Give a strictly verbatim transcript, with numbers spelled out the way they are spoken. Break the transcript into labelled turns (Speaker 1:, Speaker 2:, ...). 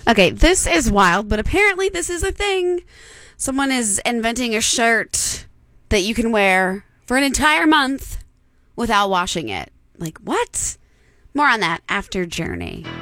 Speaker 1: Okay, this is wild, but apparently this is a thing. Someone is inventing a shirt that you can wear for an entire month without washing it. Like, what? More on that after Journey.